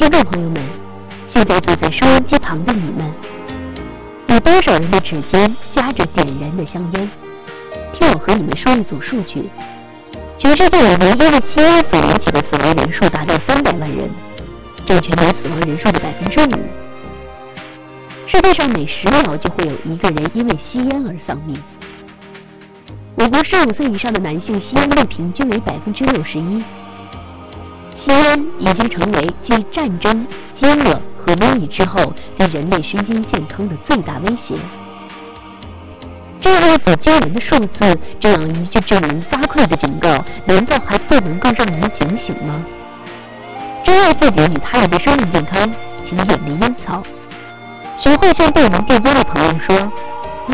听众朋友们，现在坐在收音机旁的你们，有多少人的指尖夹着点燃的香烟？听我和你们说一组数据：全世界以为因为吸烟所引起的死亡人数达到300万人，占全球死亡人数的5%。世界上每10秒就会有一个人因为吸烟而丧命。我国15岁以上的男性吸烟率平均为61%。吸烟已经成为继战争、饥饿和瘟疫之后对人类身心健康的最大威胁。这样一组惊人的数字，这样一句令人发聩的警告，难道还不能够让人警醒吗？珍爱自己与他人的生命健康，请远离烟草。学会向对门电烟的朋友说：